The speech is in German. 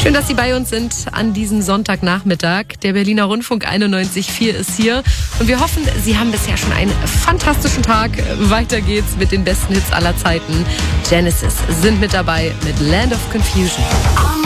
Schön, dass Sie bei uns sind an diesem Sonntagnachmittag. Der Berliner Rundfunk 91.4 ist hier und wir hoffen, Sie haben bisher schon einen fantastischen Tag. Weiter geht's mit den besten Hits aller Zeiten. Genesis sind mit dabei mit Land of Confusion.